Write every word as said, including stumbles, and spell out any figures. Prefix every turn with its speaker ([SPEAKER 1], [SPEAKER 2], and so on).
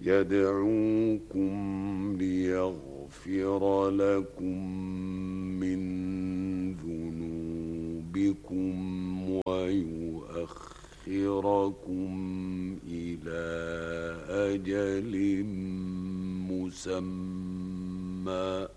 [SPEAKER 1] يدعوكم ليغفر لكم من ذنوبكم ويؤخركم إلى أجل مسمى